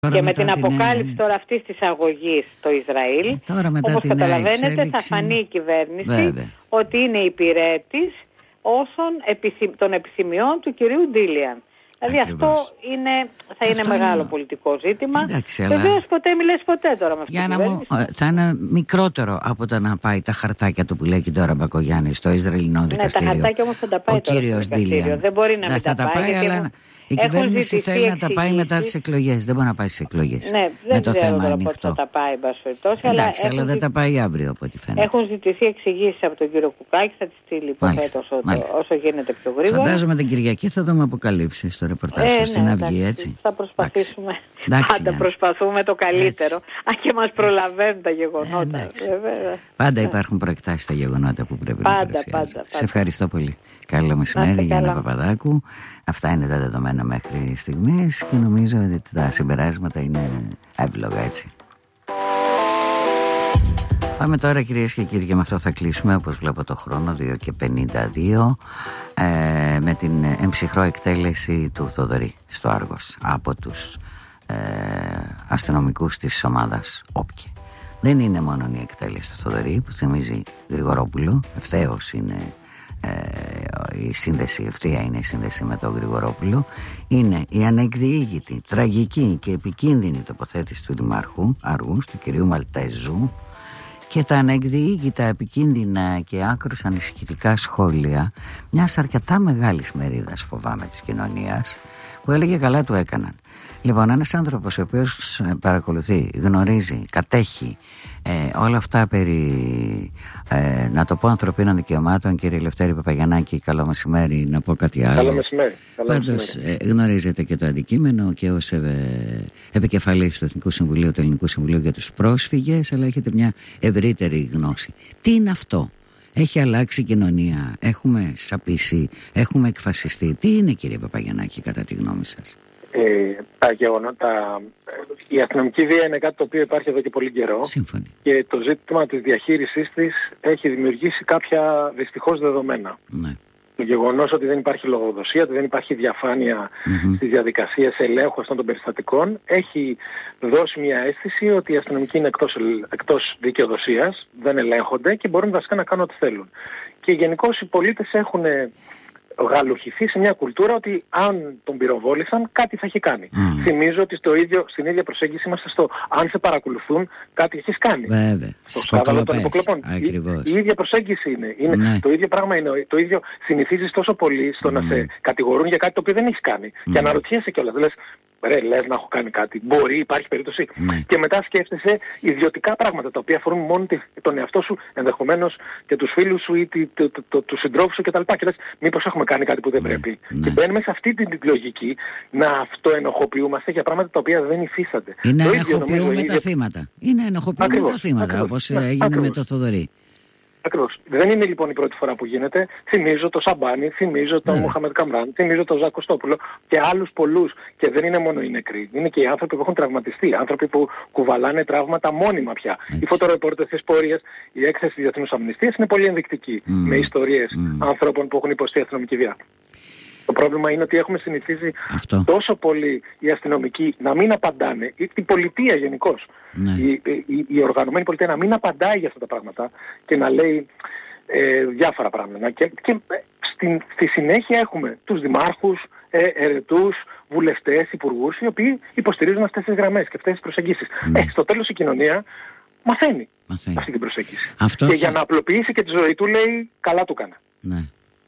Και με την αποκάλυψη τώρα αυτής της αγωγής στο Ισραήλ, όπως καταλαβαίνετε, θα φανεί η κυβέρνηση ότι είναι υπηρέτης των επισημιών του κυρίου Ντίλιαν. Δηλαδή αυτό θα είναι μεγάλο πολιτικό ζήτημα. Βεβαίως ποτέ μιλές ποτέ τώρα με αυτή την κυβέρνηση. Θα είναι μικρότερο από το να πάει τα χαρτάκια του που λέει και τώρα Μπακογιάννη στο Ισραηλινό δικαστήριο. Τα χαρτάκια όμως θα τα πάει τώρα στο δικαστήριο. Δεν μπορεί να μην τα πάει, αλλά η κυβέρνηση θέλει να τα πάει μετά τις εκλογές. Δεν μπορεί να πάει στις εκλογές. Με το θέμα ανοιχτό. Θα τα πάει, εντάξει, αλλά δεν τα πάει αύριο από ό,τι φαίνεται. Έχουν ζητηθεί εξηγήσεις από τον κύριο Κουκάκη, θα τις στείλει υποθέτω όσο γίνεται πιο γρήγορα. Φαντάζομαι την Κυριακή θα δούμε αποκαλύψεις στο ρεπορτάζ στην Αυγή, έτσι. Θα προσπαθήσουμε. Πάντα προσπαθούμε το καλύτερο. Αν και μας προλαβαίνουν τα γεγονότα. Πάντα υπάρχουν προεκτάσεις στα γεγονότα που πρέπει να παρουσιάζονται. Σε ευχαριστώ πολύ. Καλό μεσημέρι, Γιάννα Παπαδάκου. Αυτά είναι τα δεδομένα μέχρι στιγμής και νομίζω ότι τα συμπεράσματα είναι εύλογα, έτσι. Πάμε τώρα, κυρίες και κύριοι, και με αυτό θα κλείσουμε, όπως βλέπω το χρόνο, 2:52, με την εμψυχρό εκτέλεση του Θοδωρή στο Άργος από τους αστυνομικούς της ομάδας Όπκε. Δεν είναι μόνο η εκτέλεση του Θοδωρή που θυμίζει Γρηγορόπουλο, ευθέως είναι η σύνδεση, ευθεία είναι η σύνδεση με τον Γρηγορόπουλο. Είναι η ανεκδιήγητη, τραγική και επικίνδυνη τοποθέτηση του Δημάρχου Άργους, του κυρίου Μαλτέζου, και τα ανεκδιήγητα, επικίνδυνα και άκρως ανησυχητικά σχόλια μιας αρκετά μεγάλης μερίδας, φοβάμαι, της κοινωνίας, που έλεγε καλά του έκαναν. Λοιπόν, ένας άνθρωπος ο οποίος παρακολουθεί, γνωρίζει, κατέχει όλα αυτά περί, να το πω, ανθρωπίνων δικαιωμάτων, κύριε Λευτέρη Παπαγιαννάκη, καλό μεσημέρι, να πω κάτι άλλο. Καλό μεσημέρι. Πάντως γνωρίζετε και το αντικείμενο και ως επικεφαλής του Εθνικού Συμβουλίου, του Ελληνικού Συμβουλίου για τους πρόσφυγες, αλλά έχετε μια ευρύτερη γνώση. Τι είναι αυτό? Έχει αλλάξει η κοινωνία, έχουμε σαπίσει, έχουμε εκφασιστεί? Τι είναι, κύριε Παπαγιαννάκη, κατά τη γνώμη σας? Τα γεγονότα, η αστυνομική βία είναι κάτι το οποίο υπάρχει εδώ και πολύ καιρό. Σύμφωνοι. Και το ζήτημα της διαχείρισης της έχει δημιουργήσει κάποια δυστυχώς δεδομένα. Ναι. Το γεγονός ότι δεν υπάρχει λογοδοσία, ότι δεν υπάρχει διαφάνεια στις διαδικασίες ελέγχου αυτών των περιστατικών, έχει δώσει μια αίσθηση ότι οι αστυνομικοί είναι εκτός δικαιοδοσίας, δεν ελέγχονται και μπορούν βασικά να κάνουν ό,τι θέλουν. Και γενικώς οι πολίτες έχουν γαλουχηθεί σε μια κουλτούρα ότι αν τον πυροβόλησαν κάτι θα έχει κάνει. Θυμίζω ότι στην ίδια προσέγγιση είμαστε στο αν σε παρακολουθούν κάτι έχεις κάνει. Βέβαια. Στο σκάνδαλο των υποκλοπών. Η ίδια προσέγγιση είναι. Ναι. Το ίδιο πράγμα είναι. Το ίδιο συνηθίζεις τόσο πολύ στο να σε κατηγορούν για κάτι το οποίο δεν έχεις κάνει. Και αναρωτιέσαι κιόλας. Λες να έχω κάνει κάτι. Μπορεί, υπάρχει περίπτωση. Και μετά σκέφτεσαι ιδιωτικά πράγματα τα οποία αφορούν μόνο τον εαυτό σου, ενδεχομένως και τους φίλους σου ή τους συντρόφους σου κτλ. Και λες, μήπως έχουμε κάνει κάτι που δεν πρέπει. Και μπαίνουμε σε αυτή την λογική να αυτοενοχοποιούμαστε για πράγματα τα οποία δεν υφίστανται. Είναι ενοχοποιούμε τα θύματα. Είναι ενοχοποιούμε τα θύματα, όπως έγινε με το Θοδωρή. Ακριβώς. Δεν είναι λοιπόν η πρώτη φορά που γίνεται. Θυμίζω το Σαμπάνι, θυμίζω τον Μοχαμέντ Καμράν, θυμίζω τον Ζακ Κωστόπουλο και άλλους πολλούς. Και δεν είναι μόνο οι νεκροί. Είναι και οι άνθρωποι που έχουν τραυματιστεί. Άνθρωποι που κουβαλάνε τραύματα μόνιμα πια. Οι φωτορεπόρτες της πορείας, η έκθεση της Διεθνούς Αμνηστίας είναι πολύ ενδεικτική. Με ιστορίες ανθρώπων που έχουν υποστεί αστυνομική βία. Το πρόβλημα είναι ότι έχουμε συνηθίσει τόσο πολύ οι αστυνομικοί να μην απαντάνε, η πολιτεία γενικώς, η οργανωμένη πολιτεία να μην απαντάει για αυτά τα πράγματα και να λέει διάφορα πράγματα. Και στη συνέχεια έχουμε τους δημάρχους, ερετούς, βουλευτές, υπουργούς, οι οποίοι υποστηρίζουν αυτές τις γραμμές και αυτές τις προσεγγίσεις. Στο τέλος η κοινωνία μαθαίνει αυτή την προσέγγιση. Και για να απλοποιήσει και τη ζωή του λέει καλά του κάνα. Ναι.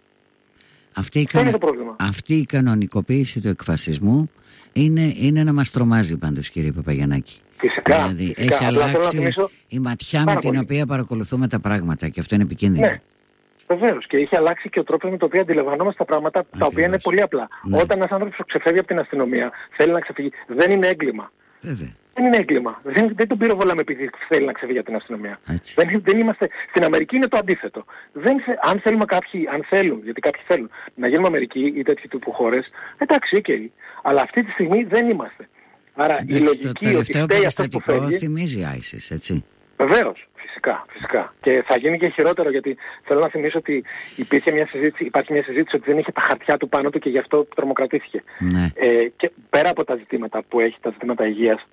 Αυτή η κανονικοποίηση του εκφασισμού είναι να μας τρομάζει πάντως, κύριε Παπαγιαννάκη. Φυσικά. Δηλαδή έχει αλλάξει η ματιά με την οποία παρακολουθούμε τα πράγματα και αυτό είναι επικίνδυνο. Ναι. Βεβαίως. Και έχει αλλάξει και ο τρόπος με τον οποίο αντιλαμβανόμαστε τα πράγματα, τα οποία είναι πολύ απλά. Όταν ένας άνθρωπος ξεφεύγει από την αστυνομία, θέλει να ξεφύγει, δεν είναι έγκλημα. Βέβαια. Δεν είναι έγκλημα. Δεν τον πυροβολάμε επειδή θέλει να ξεφύγει από την αστυνομία. Δεν είμαστε. Στην Αμερική είναι το αντίθετο. Αν θέλουν, γιατί κάποιοι θέλουν να γίνουμε Αμερική ή τέτοιου τύπου χώρες, εντάξει, okay. Αλλά αυτή τη στιγμή δεν είμαστε. Άρα η λογική ότι φταίει αυτό που φεύγει. Θυμίζει ISIS, έτσι. Βεβαίως. Φυσικά. Και θα γίνει και χειρότερο, γιατί θέλω να θυμίσω ότι υπάρχει μια συζήτηση ότι δεν είχε τα χαρτιά του πάνω του και γι' αυτό τρομοκρατήθηκε. Ναι. Και πέρα από τα ζητήματα που έχει, τα ζητήματα υγείας,